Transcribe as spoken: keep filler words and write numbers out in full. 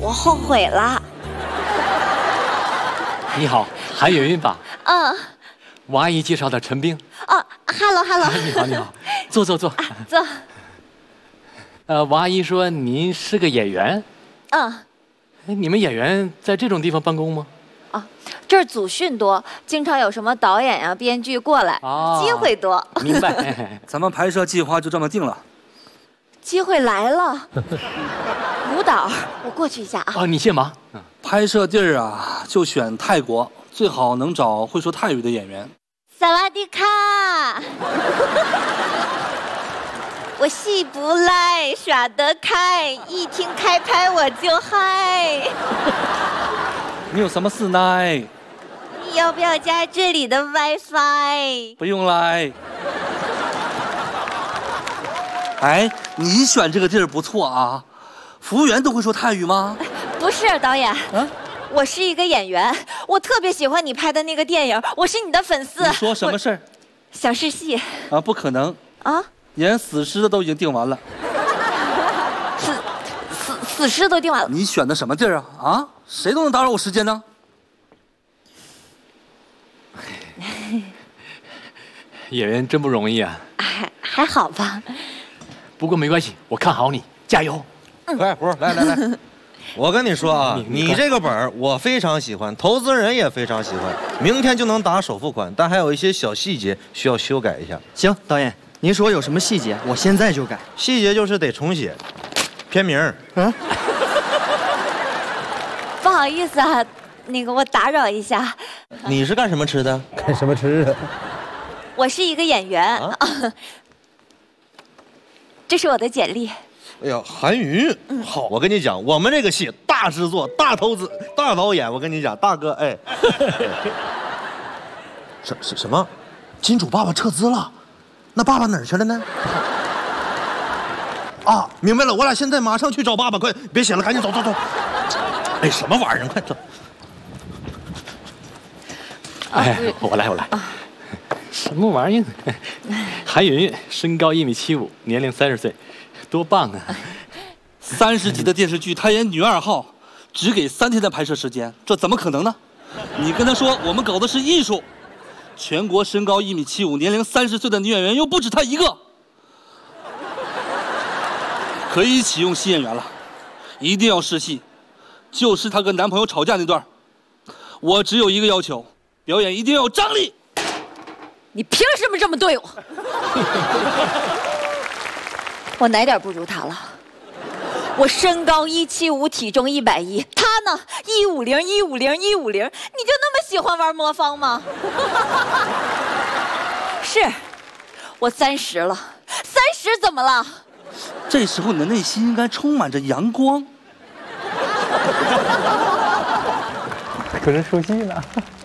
我后悔了。 你好，韩云云吧？ 嗯。 我阿姨介绍的陈冰。 哦 ，hello hello。 你好你好，坐坐坐。 啊、坐。 呃，王阿姨说您是个演员。 嗯。 你们演员在这种地方办公吗？ 啊，这儿组训多，经常有什么导演呀、编剧过来，哦、机会多。 明白。 咱们拍摄计划就这么定了。 机会来了。舞蹈，我过去一下啊。 哦，你先忙。 嗯，拍摄地儿啊，就选泰国，最好能找会说泰语的演员。 萨瓦迪卡。我戏不赖，耍得开，一听开拍我就嗨。 你有什么事呢？ 你要不要加这里的 WiFi？ 不用来。哎，你选这个地儿不错啊，服务员都会说泰语吗？ 不是，导演。嗯。我是一个演员，我特别喜欢你拍的那个电影，我是你的粉丝。 你说什么事儿？ 想试戏。 啊，不可能。 啊？ 演死尸的都已经定完了。 死死死尸都定完了。 你选的什么地儿啊？啊？谁都能打扰我时间呢？ 演员真不容易啊。 还还好吧。 不过没关系，我看好你，加油。 嗯、快，不是，来来来。我跟你说啊，你, 你这个本儿我非常喜欢，投资人也非常喜欢，明天就能打首付款，但还有一些小细节需要修改一下。 行，导演，您说有什么细节，我现在就改。 细节就是得重写，片名。嗯。 不好意思啊，那个我打扰一下。 你是干什么吃的？ 干什么吃的？ 我是一个演员。啊、这是我的简历。 哎呀，韩云，嗯、好，我跟你讲，我们这个戏大制作、大投资、大导演，我跟你讲，大哥，哎，什什什么？金主爸爸撤资了？那爸爸哪儿去了呢？啊，明白了，我俩现在马上去找爸爸，快别写了，赶紧走走走。哎，什么玩意儿？快走！ 哎，我来，我来。啊、什么玩意儿？韩云，身高一米七五，年龄三十岁。多棒啊！ 三十集的电视剧，他演女二号，只给三天的拍摄时间，这怎么可能呢？你跟他说，我们搞的是艺术，全国身高一米七五、年龄三十岁的女演员又不止她一个，可以启用新演员了，一定要试戏，就是她跟男朋友吵架那段，我只有一个要求，表演一定要有张力。 你凭什么这么对我？我哪点不如他了？我身高一七五，体重一百一，他呢一五零一五零一五零，你就那么喜欢玩魔方吗？是，我三十了，三十怎么了？ 这时候你的内心应该充满着阳光。 可是出戏呢。